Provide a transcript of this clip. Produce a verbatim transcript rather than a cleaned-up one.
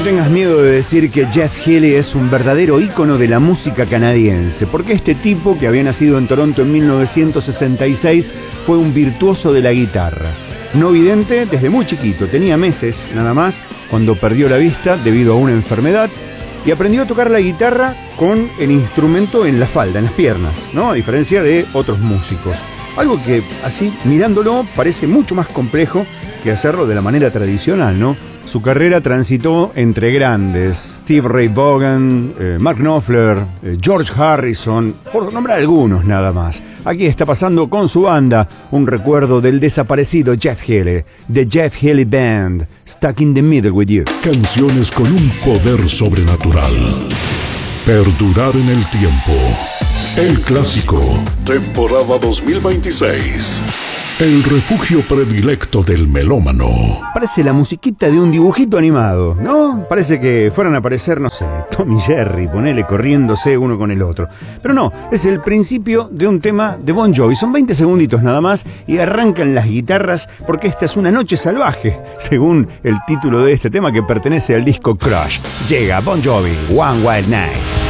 tengas miedo de decir que Jeff Healey es un verdadero ícono de la música canadiense, porque este tipo, que había nacido en Toronto en mil novecientos sesenta y seis, fue un virtuoso de la guitarra. No vidente desde muy chiquito, tenía meses nada más cuando perdió la vista debido a una enfermedad y aprendió a tocar la guitarra con el instrumento en la falda, en las piernas, ¿no? A diferencia de otros músicos. Algo que, así, mirándolo, parece mucho más complejo que hacerlo de la manera tradicional, ¿no? Su carrera transitó entre grandes, Steve Ray Vaughan, eh, Mark Knopfler, eh, George Harrison, por nombrar algunos nada más. Aquí está pasando con su banda un recuerdo del desaparecido Jeff Healey, The Jeff Healey Band, Stuck in the Middle with You. Canciones con un poder sobrenatural. Perdurar en el tiempo. El clásico. Temporada dos mil veintiséis. El refugio predilecto del melómano. Parece la musiquita de un dibujito animado, ¿no? Parece que fueran a aparecer, no sé, Tom y Jerry, ponele corriéndose uno con el otro. Pero no, es el principio de un tema de Bon Jovi. Son veinte segunditos nada más y arrancan las guitarras porque esta es una noche salvaje, según el título de este tema que pertenece al disco Crush. Llega Bon Jovi, One Wild Night.